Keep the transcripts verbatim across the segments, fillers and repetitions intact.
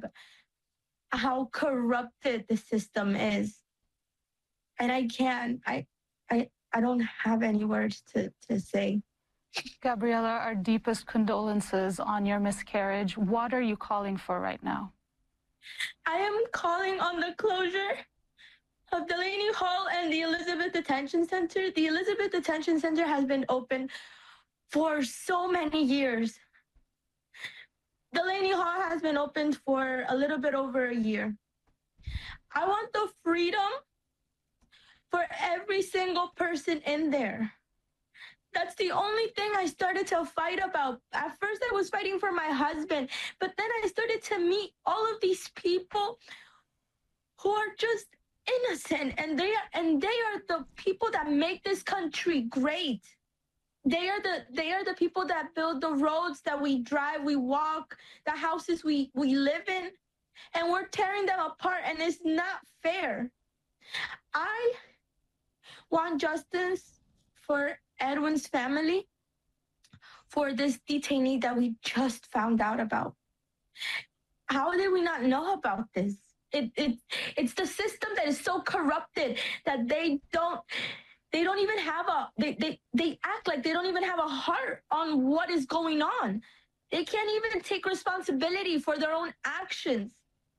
describe how corrupted the system is. And I can't, I, I, I don't have any words to, to say. Gabriela, our deepest condolences on your miscarriage. What are you calling for right now? I am calling on the closure of Delaney Hall and the Elizabeth Detention Center. The Elizabeth Detention Center has been open for so many years. Delaney Hall has been opened for a little bit over a year. I want the freedom for every single person in there. That's the only thing I started to fight about. At first, I was fighting for my husband, but then I started to meet all of these people who are just innocent, and they are, and they are the people that make this country great. They are the they are the people that build the roads that we drive, we walk, the houses we we live in, and we're tearing them apart, and it's not fair. I want justice for Edwin's family, for this detainee that we just found out about. How did we not know about this? It, it, it's the system that is so corrupted that they don't, they don't even have a, they, they, they act like they don't even have a heart on what is going on. They can't even take responsibility for their own actions.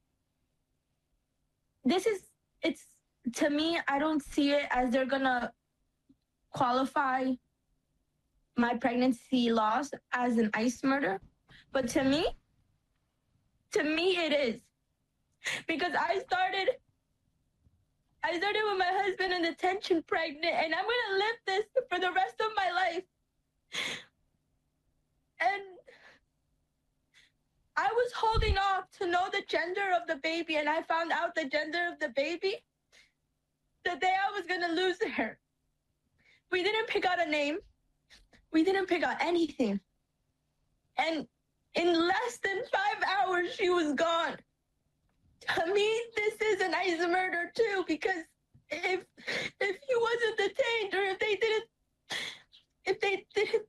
This is, it's, to me, I don't see it as they're gonna qualify my pregnancy loss as an ICE murder. But to me, to me it is. Because I started, I started with my husband in detention pregnant, and I'm gonna live this for the rest of my life. And I was holding off to know the gender of the baby, and I found out the gender of the baby the day I was gonna lose her. We didn't pick out a name. We didn't pick out anything. And in less than five hours, she was gone. To me, this is an ICE murder too, because if if he wasn't detained, or if they didn't, if they didn't,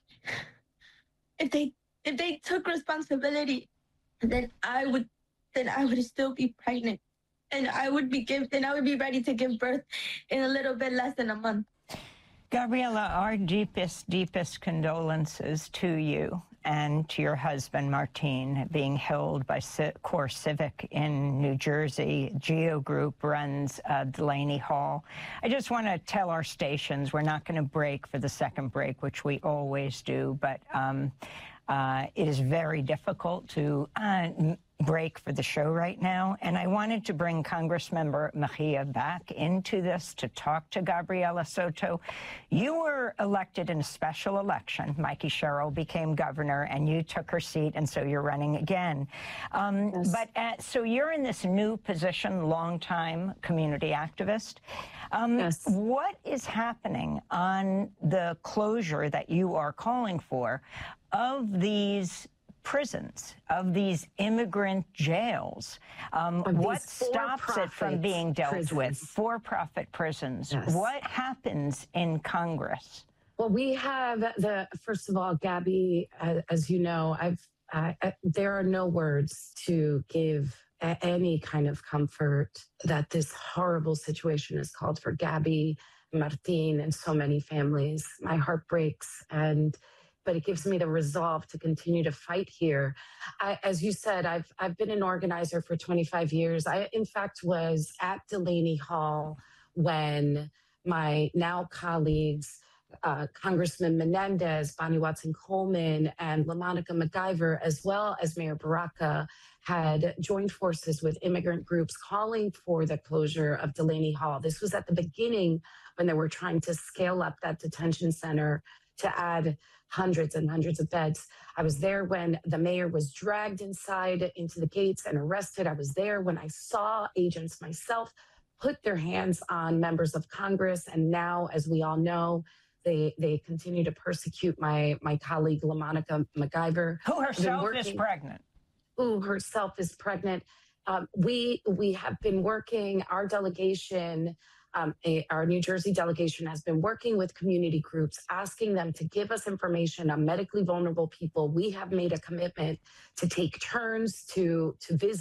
if they if they took responsibility, then I would, then I would still be pregnant, and I would be give, and I would be ready to give birth in a little bit less than a month. Gabriela, our deepest, deepest condolences to you and to your husband, Martin, being held by Core Civic in New Jersey. Geo Group runs uh, Delaney Hall. I just want to tell our stations we're not going to break for the second break, which we always do, but um, uh, it is very difficult to uh, break for the show right now. And I wanted to bring Congressmember Mejia back into this to talk to Gabriela Soto. You were elected in a special election. Mikey Sherrill became governor, and you took her seat, and so you're running again. Um, yes. But at, so you're in this new position, longtime community activist. Um, yes. What is happening on the closure that you are calling for of these prisons, of these immigrant jails? Um, what stops it from being dealt prisons. with? For-profit prisons. Yes. What happens in Congress? Well, we have the, first of all, Gabby, uh, as you know, I've, uh, uh, there are no words to give uh, any kind of comfort that this horrible situation has called for Gabby, Martin, and so many families. My heart breaks, and but it gives me the resolve to continue to fight here. I, as you said, I've I've been an organizer for twenty-five years. I, in fact, was at Delaney Hall when my now colleagues, uh, Congressman Menendez, Bonnie Watson-Coleman, and LaMonica MacGyver, as well as Mayor Baraka, had joined forces with immigrant groups calling for the closure of Delaney Hall. This was at the beginning when they were trying to scale up that detention center to add hundreds and hundreds of beds. I was there when the mayor was dragged inside into the gates and arrested. I was there when I saw agents myself put their hands on members of Congress. And now, as we all know, they they continue to persecute my my colleague, LaMonica MacGyver. Who herself is pregnant. Who herself is pregnant. Um, we, we have been working, our delegation, Um, a, our New Jersey delegation has been working with community groups, asking them to give us information on medically vulnerable people. We have made a commitment to take turns to, to visit